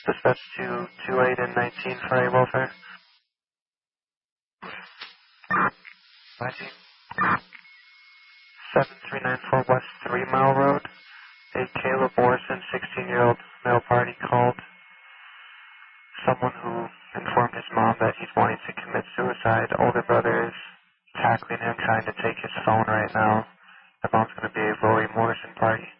Dispatch to 28 and 19 for a welfare. 7394 West 3 Mile Road. A Caleb Morrison, 16-year-old male party called someone who informed his mom that he's wanting to commit suicide. Older brother is tackling him, trying to take his phone right now. The mom's going to be a Rory Morrison party.